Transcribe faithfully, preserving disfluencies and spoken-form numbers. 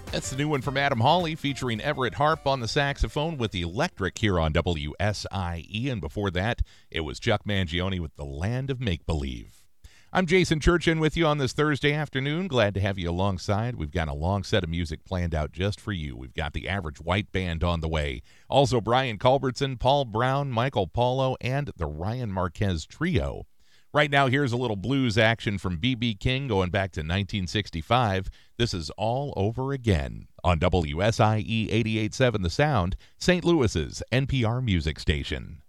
That's the new one from Adam Hawley featuring Everett Harp on the saxophone with Electric here on W S I E. And before that, it was Chuck Mangione with The Land of Make-Believe. I'm Jason Churchin with you on this Thursday afternoon. Glad to have you alongside. We've got a long set of music planned out just for you. We've got the Average White Band on the way. Also, Brian Culbertson, Paul Brown, Michael Paulo, and the Ryan Marquez Trio. Right now, here's a little blues action from B B King going back to nineteen sixty-five. This is All Over Again on W S I E eighty-eight point seven The Sound, Saint Louis's N P R music station.